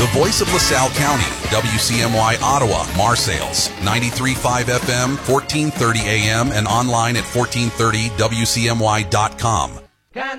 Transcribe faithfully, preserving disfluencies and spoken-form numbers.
The voice of LaSalle County, W C M Y Ottawa, Marseilles, ninety-three point five F M, fourteen thirty A M, and online at fourteen thirty W C M Y dot com.